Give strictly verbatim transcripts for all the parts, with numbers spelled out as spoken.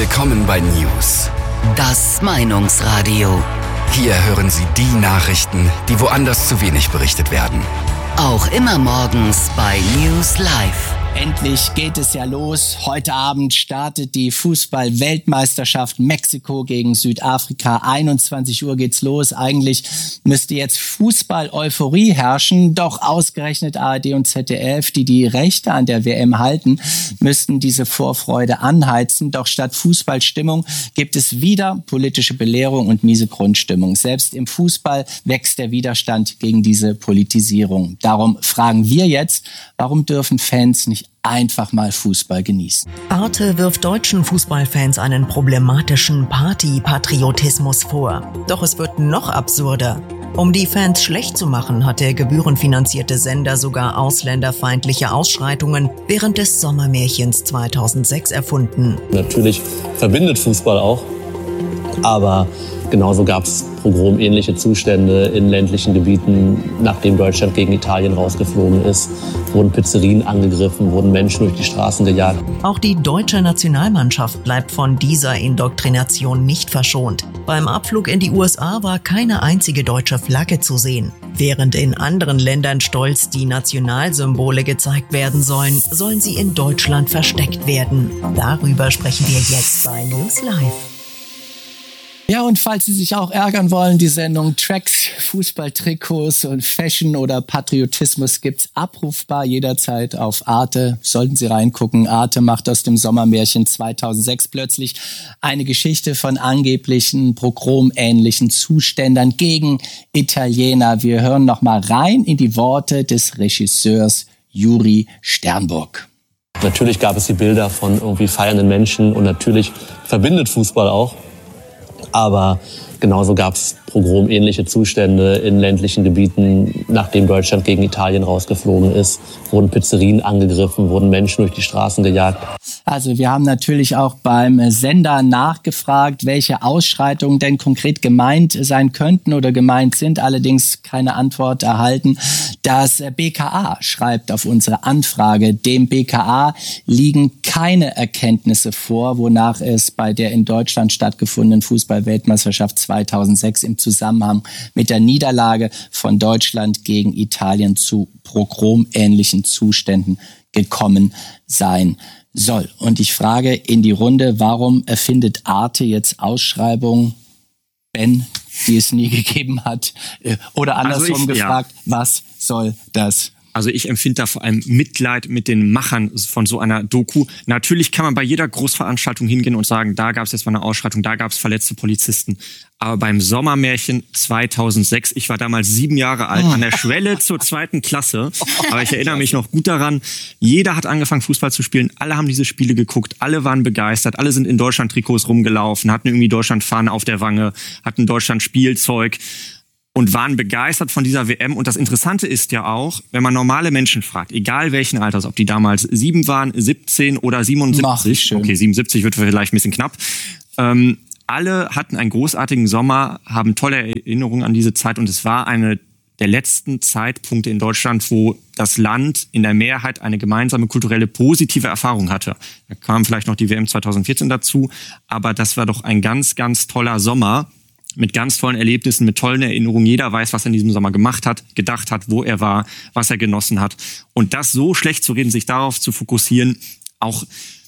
Willkommen bei News. Das Meinungsradio. Hier hören Sie die Nachrichten, die woanders zu wenig berichtet werden. Auch immer morgens bei News Live. Endlich geht es ja los. Heute Abend startet die Fußball-Weltmeisterschaft Mexiko gegen Südafrika. einundzwanzig Uhr geht's los. Eigentlich müsste jetzt Fußball-Euphorie herrschen. Doch ausgerechnet A R D und Z D F, die die Rechte an der W M halten, müssten diese Vorfreude anheizen. Doch statt Fußballstimmung gibt es wieder politische Belehrung und miese Grundstimmung. Selbst im Fußball wächst der Widerstand gegen diese Politisierung. Darum fragen wir jetzt, warum dürfen Fans nicht einfach mal Fußball genießen? Arte wirft deutschen Fußballfans einen problematischen Party-Patriotismus vor. Doch es wird noch absurder. Um die Fans schlecht zu machen, hat der gebührenfinanzierte Sender sogar ausländerfeindliche Ausschreitungen während des Sommermärchens zweitausendsechs erfunden. Natürlich verbindet Fußball auch, aber genauso gab es pogromähnliche Zustände in ländlichen Gebieten, nachdem Deutschland gegen Italien rausgeflogen ist. Wurden Pizzerien angegriffen, wurden Menschen durch die Straßen gejagt. Auch die deutsche Nationalmannschaft bleibt von dieser Indoktrination nicht verschont. Beim Abflug in die U S A war keine einzige deutsche Flagge zu sehen. Während in anderen Ländern stolz die Nationalsymbole gezeigt werden sollen, sollen sie in Deutschland versteckt werden. Darüber sprechen wir jetzt bei News Live. Ja, und falls Sie sich auch ärgern wollen, die Sendung Tracks, Fußballtrikots und Fashion oder Patriotismus gibt's abrufbar jederzeit auf Arte. Sollten Sie reingucken. Arte macht aus dem Sommermärchen zweitausendsechs plötzlich eine Geschichte von angeblichen pogromähnlichen Zuständen gegen Italiener. Wir hören noch mal rein in die Worte des Regisseurs Juri Sternburg. Natürlich gab es die Bilder von irgendwie feiernden Menschen und natürlich verbindet Fußball auch. Aber genauso gab es pogromähnliche Zustände in ländlichen Gebieten, nachdem Deutschland gegen Italien rausgeflogen ist. Wurden Pizzerien angegriffen, wurden Menschen durch die Straßen gejagt. Also wir haben natürlich auch beim Sender nachgefragt, welche Ausschreitungen denn konkret gemeint sein könnten oder gemeint sind, allerdings keine Antwort erhalten. Das B K A schreibt auf unsere Anfrage, dem B K A liegen keine Erkenntnisse vor, wonach es bei der in Deutschland stattgefundenen Fußball-Weltmeisterschaft zweitausendsechs im Zusammenhang mit der Niederlage von Deutschland gegen Italien zu pogromähnlichen Zuständen gekommen sein soll. Und ich frage in die Runde, warum erfindet Arte jetzt Ausschreibungen, Ben, die es nie gegeben hat? Oder andersrum also ich, gefragt, ja. Was soll das? Also ich empfinde da vor allem Mitleid mit den Machern von so einer Doku. Natürlich kann man bei jeder Großveranstaltung hingehen und sagen, da gab es jetzt mal eine Ausschreitung, da gab es verletzte Polizisten. Aber beim Sommermärchen zweitausendsechs, ich war damals sieben Jahre alt, an der Schwelle zur zweiten Klasse. Aber ich erinnere mich noch gut daran, jeder hat angefangen Fußball zu spielen, alle haben diese Spiele geguckt, alle waren begeistert, alle sind in Deutschland-Trikots rumgelaufen, hatten irgendwie Deutschland-Fahnen auf der Wange, hatten Deutschland-Spielzeug. Und waren begeistert von dieser W M. Und das Interessante ist ja auch, wenn man normale Menschen fragt, egal welchen Alters, ob die damals sieben waren, siebzehn oder siebenundsiebzig, okay, siebenundsiebzig wird vielleicht ein bisschen knapp, ähm, alle hatten einen großartigen Sommer, haben tolle Erinnerungen an diese Zeit und es war eine der letzten Zeitpunkte in Deutschland, wo das Land in der Mehrheit eine gemeinsame kulturelle positive Erfahrung hatte. Da kam vielleicht noch die W M zweitausendvierzehn dazu, aber das war doch ein ganz, ganz toller Sommer. Mit ganz tollen Erlebnissen, mit tollen Erinnerungen. Jeder weiß, was er in diesem Sommer gemacht hat, gedacht hat, wo er war, was er genossen hat. Und das so schlecht zu reden, sich darauf zu fokussieren, auch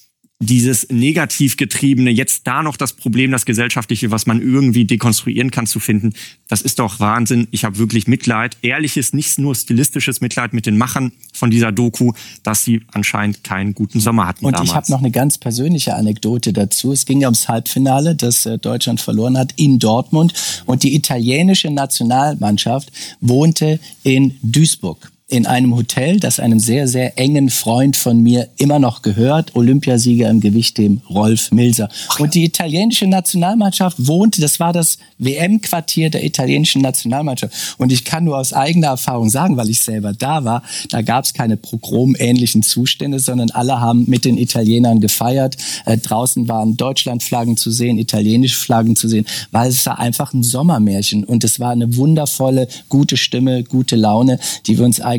dieses negativ getriebene, jetzt da noch das Problem, das Gesellschaftliche, was man irgendwie dekonstruieren kann, zu finden, das ist doch Wahnsinn. Ich habe wirklich Mitleid, ehrliches, nicht nur stilistisches Mitleid mit den Machern von dieser Doku, dass sie anscheinend keinen guten Sommer hatten. Und damals. Ich habe noch eine ganz persönliche Anekdote dazu. Es ging ja ums Halbfinale, das äh, Deutschland verloren hat in Dortmund. Und die italienische Nationalmannschaft wohnte in Duisburg. In einem Hotel, das einem sehr, sehr engen Freund von mir immer noch gehört, Olympiasieger im Gewichtheben, Rolf Milser. Und die italienische Nationalmannschaft wohnte, das war das W M-Quartier der italienischen Nationalmannschaft. Und ich kann nur aus eigener Erfahrung sagen, weil ich selber da war, da gab es keine pogromähnlichen Zustände, sondern alle haben mit den Italienern gefeiert. Äh, draußen waren Deutschlandflaggen zu sehen, italienische Flaggen zu sehen, weil es war einfach ein Sommermärchen. Und es war eine wundervolle, gute Stimme, gute Laune, die wir uns eigentlich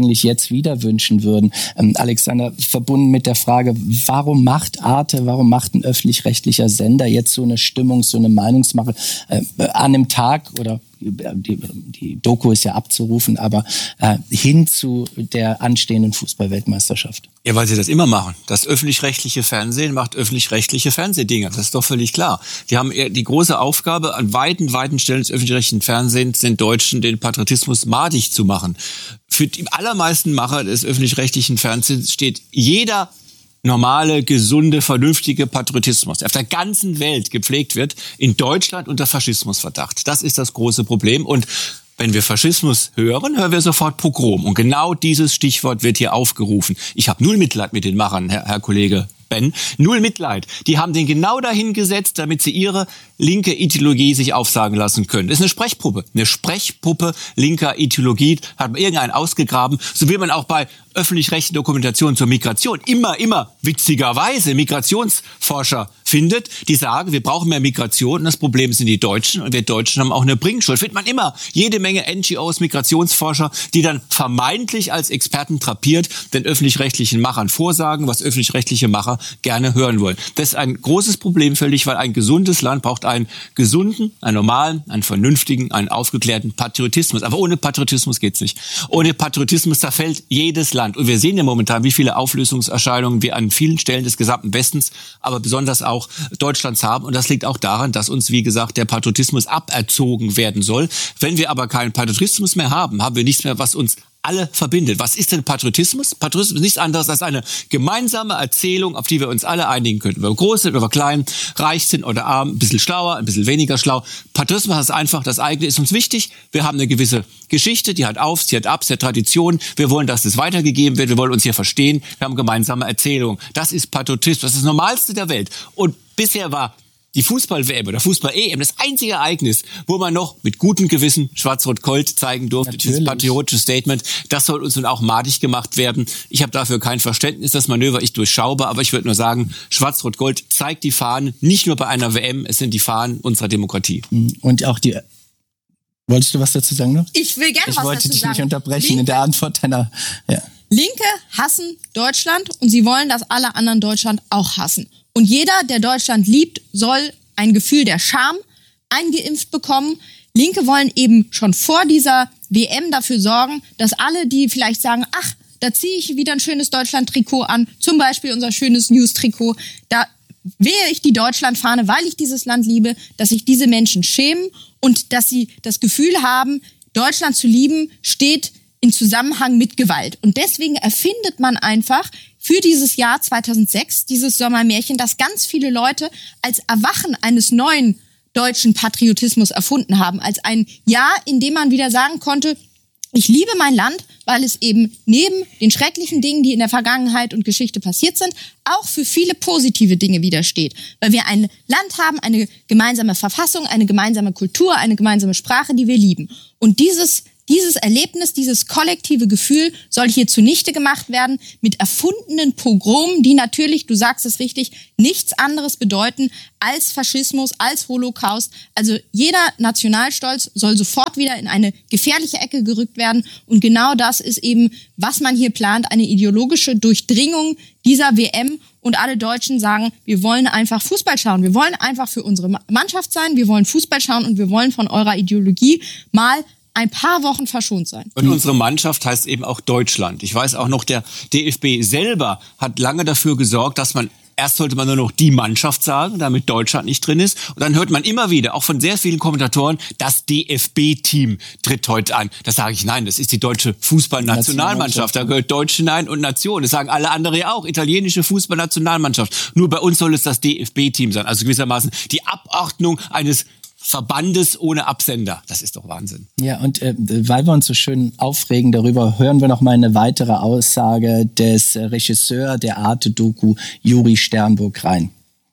eigentlich jetzt wieder wünschen würden. Ähm, Alexander, verbunden mit der Frage, warum macht Arte, warum macht ein öffentlich-rechtlicher Sender jetzt so eine Stimmung, so eine Meinungsmache äh, an einem Tag oder Die, die Doku ist ja abzurufen, aber äh, hin zu der anstehenden Fußball-Weltmeisterschaft. Ja, weil sie das immer machen. Das öffentlich-rechtliche Fernsehen macht öffentlich-rechtliche Fernsehdinger. Das ist doch völlig klar. Die haben eher die große Aufgabe, an weiten, weiten Stellen des öffentlich-rechtlichen Fernsehens den Deutschen den Patriotismus madig zu machen. Für die allermeisten Macher des öffentlich-rechtlichen Fernsehens steht jeder normale, gesunde, vernünftige Patriotismus, der auf der ganzen Welt gepflegt wird, in Deutschland unter Faschismusverdacht. Das ist das große Problem. Und wenn wir Faschismus hören, hören wir sofort Pogrom. Und genau dieses Stichwort wird hier aufgerufen. Ich habe null Mitleid mit den Machern, Herr, Herr Kollege Ben. Null Mitleid. Die haben den genau dahin gesetzt, damit sie ihre linke Ideologie sich aufsagen lassen können. Das ist eine Sprechpuppe. Eine Sprechpuppe linker Ideologie hat man irgendeinen ausgegraben. So wie man auch bei öffentlich-rechtlichen Dokumentationen zur Migration immer, immer witzigerweise Migrationsforscher findet, die sagen, wir brauchen mehr Migration und das Problem sind die Deutschen und wir Deutschen haben auch eine Bringschuld. Findet man immer jede Menge N G Os, Migrationsforscher, die dann vermeintlich als Experten trapiert den öffentlich-rechtlichen Machern vorsagen, was öffentlich-rechtliche Macher gerne hören wollen. Das ist ein großes Problem völlig, weil ein gesundes Land braucht einen gesunden, einen normalen, einen vernünftigen, einen aufgeklärten Patriotismus. Aber ohne Patriotismus geht's nicht. Ohne Patriotismus zerfällt jedes Land. Und wir sehen ja momentan, wie viele Auflösungserscheinungen wir an vielen Stellen des gesamten Westens, aber besonders auch Deutschlands haben. Und das liegt auch daran, dass uns, wie gesagt, der Patriotismus aberzogen werden soll. Wenn wir aber keinen Patriotismus mehr haben, haben wir nichts mehr, was uns alle verbindet. Was ist denn Patriotismus? Patriotismus ist nichts anderes als eine gemeinsame Erzählung, auf die wir uns alle einigen können. Ob wir groß sind, ob wir klein, reich sind oder arm, ein bisschen schlauer, ein bisschen weniger schlau. Patriotismus ist einfach, das eigene ist uns wichtig. Wir haben eine gewisse Geschichte, die hat Aufs, die hat Abs, die hat Tradition. Wir wollen, dass das weitergegeben wird. Wir wollen uns hier verstehen. Wir haben gemeinsame Erzählungen. Das ist Patriotismus. Das ist das Normalste der Welt. Und bisher war die Fußball-W M oder Fußball-E M das einzige Ereignis, wo man noch mit gutem Gewissen Schwarz-Rot-Gold zeigen durfte, Natürlich. Dieses patriotische Statement. Das soll uns nun auch madig gemacht werden. Ich habe dafür kein Verständnis, das Manöver ist durchschaubar, aber ich würde nur sagen, Schwarz-Rot-Gold zeigt die Fahnen, nicht nur bei einer W M, es sind die Fahnen unserer Demokratie. Und auch die... Wolltest du was dazu sagen noch? Ich will gerne was dazu sagen. Ich wollte dich nicht unterbrechen Linke, in der Antwort deiner... Ja. Linke hassen Deutschland und sie wollen, dass alle anderen Deutschland auch hassen. Und jeder, der Deutschland liebt, soll ein Gefühl der Scham eingeimpft bekommen. Linke wollen eben schon vor dieser W M dafür sorgen, dass alle, die vielleicht sagen, ach, da ziehe ich wieder ein schönes Deutschland-Trikot an, zum Beispiel unser schönes News-Trikot, da wehe ich die Deutschlandfahne, weil ich dieses Land liebe, dass sich diese Menschen schämen und dass sie das Gefühl haben, Deutschland zu lieben, steht in Zusammenhang mit Gewalt. Und deswegen erfindet man einfach für dieses Jahr zweitausendsechs dieses Sommermärchen, das ganz viele Leute als Erwachen eines neuen deutschen Patriotismus erfunden haben. Als ein Jahr, in dem man wieder sagen konnte, ich liebe mein Land, weil es eben neben den schrecklichen Dingen, die in der Vergangenheit und Geschichte passiert sind, auch für viele positive Dinge widersteht. Weil wir ein Land haben, eine gemeinsame Verfassung, eine gemeinsame Kultur, eine gemeinsame Sprache, die wir lieben. Und dieses Dieses Erlebnis, dieses kollektive Gefühl soll hier zunichte gemacht werden mit erfundenen Pogromen, die natürlich, du sagst es richtig, nichts anderes bedeuten als Faschismus, als Holocaust. Also jeder Nationalstolz soll sofort wieder in eine gefährliche Ecke gerückt werden. Und genau das ist eben, was man hier plant, eine ideologische Durchdringung dieser W M. Und alle Deutschen sagen, wir wollen einfach Fußball schauen. Wir wollen einfach für unsere Mannschaft sein. Wir wollen Fußball schauen und wir wollen von eurer Ideologie mal ein paar Wochen verschont sein. Und unsere Mannschaft heißt eben auch Deutschland. Ich weiß auch noch, der D F B selber hat lange dafür gesorgt, dass man erst sollte man nur noch die Mannschaft sagen, damit Deutschland nicht drin ist. Und dann hört man immer wieder, auch von sehr vielen Kommentatoren, das D F B-Team tritt heute an. Da sage ich, nein, das ist die deutsche Fußballnationalmannschaft. Da gehört Deutsch hinein und Nation. Das sagen alle anderen ja auch. Italienische Fußballnationalmannschaft. Nur bei uns soll es das D F B-Team sein. Also gewissermaßen die Abordnung eines Verbandes ohne Absender. Das ist doch Wahnsinn. Ja, und äh, weil wir uns so schön aufregen darüber, hören wir noch mal eine weitere Aussage des äh, Regisseurs der Arte-Doku, Juri Sternburg, rein.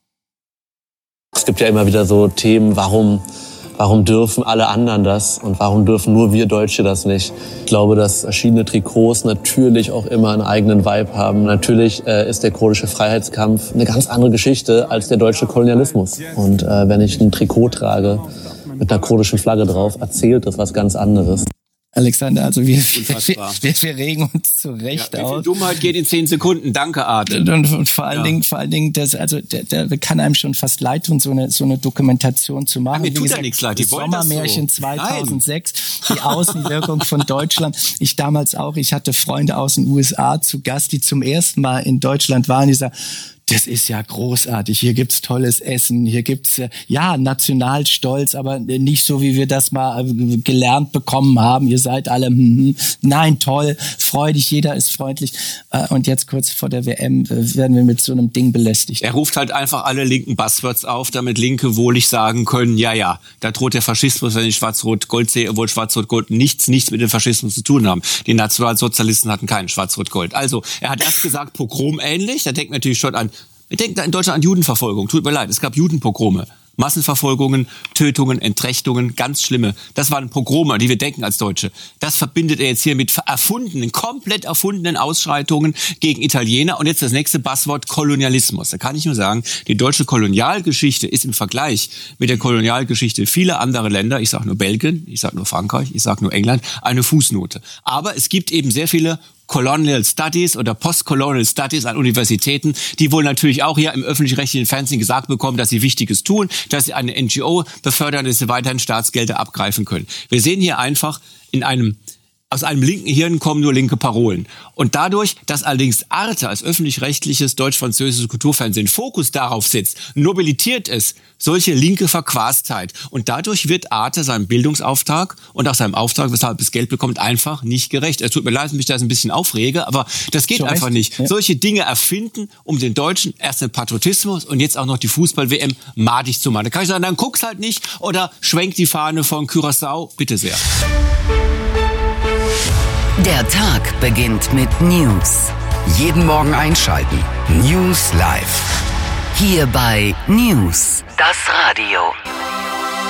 Es gibt ja immer wieder so Themen, warum, warum dürfen alle anderen das und warum dürfen nur wir Deutsche das nicht? Ich glaube, dass verschiedene Trikots natürlich auch immer einen eigenen Vibe haben. Natürlich äh, ist der kurdische Freiheitskampf eine ganz andere Geschichte als der deutsche Kolonialismus. Und äh, wenn ich ein Trikot trage mit einer kurdischen Flagge drauf, erzählt das was ganz anderes. Alexander, also wir, wir, wir, wir regen uns zu Recht ja, aus. Wie viel Dummheit geht in zehn Sekunden? Danke, Arte. Und, und, und vor allen ja. Dingen, vor allen Dingen, das, also da, da kann einem schon fast leid tun, so eine so eine Dokumentation zu machen. Ja, mir Wie tut gesagt, ja nichts leid. Die wollen das Sommermärchen so. zweitausendsechs, Nein. Die Außenwirkung von Deutschland. Ich damals auch. Ich hatte Freunde aus den U S A zu Gast, die zum ersten Mal in Deutschland waren. Die sagen: Das ist ja großartig. Hier gibt's tolles Essen. Hier gibt's äh, ja Nationalstolz, aber nicht so, wie wir das mal äh, gelernt bekommen haben. Ihr seid alle, hm, nein, toll, freudig, jeder ist freundlich. Äh, und jetzt kurz vor der W M äh, werden wir mit so einem Ding belästigt. Er ruft halt einfach alle linken Buzzwords auf, damit Linke wohlig sagen können: Ja, ja, da droht der Faschismus, wenn ich Schwarz-Rot-Gold sehe, obwohl Schwarz-Rot-Gold nichts, nichts mit dem Faschismus zu tun haben. Die Nationalsozialisten hatten keinen Schwarz-Rot-Gold. Also, er hat erst gesagt, Pogrom ähnlich. Da denkt natürlich schon an Wir denken da in Deutschland an Judenverfolgung. Tut mir leid, es gab Judenpogrome. Massenverfolgungen, Tötungen, Entrechtungen, ganz schlimme. Das waren Pogrome, die wir denken als Deutsche. Das verbindet er jetzt hier mit erfundenen, komplett erfundenen Ausschreitungen gegen Italiener. Und jetzt das nächste Buzzword: Kolonialismus. Da kann ich nur sagen, die deutsche Kolonialgeschichte ist im Vergleich mit der Kolonialgeschichte vieler anderer Länder, ich sage nur Belgien, ich sage nur Frankreich, ich sage nur England, eine Fußnote. Aber es gibt eben sehr viele Colonial Studies oder Post-Colonial Studies an Universitäten, die wohl natürlich auch hier im öffentlich-rechtlichen Fernsehen gesagt bekommen, dass sie Wichtiges tun, dass sie eine N G O befördern, dass sie weiterhin Staatsgelder abgreifen können. Wir sehen hier einfach in einem Aus einem linken Hirn kommen nur linke Parolen. Und dadurch, dass allerdings Arte als öffentlich-rechtliches deutsch-französisches Kulturfernsehen Fokus darauf setzt, nobilitiert es solche linke Verquastheit. Und dadurch wird Arte seinem Bildungsauftrag und auch seinem Auftrag, weshalb es Geld bekommt, einfach nicht gerecht. Es tut mir leid, dass ich mich da ein bisschen aufrege, aber das geht so einfach recht. nicht. Ja. Solche Dinge erfinden, um den Deutschen erst den Patriotismus und jetzt auch noch die Fußball-W M madig zu machen. Da kann ich sagen, dann guck's halt nicht oder schwenkt die Fahne von Curaçao. Bitte sehr. Der Tag beginnt mit News. Jeden Morgen einschalten. News Live. Hier bei News, das Radio.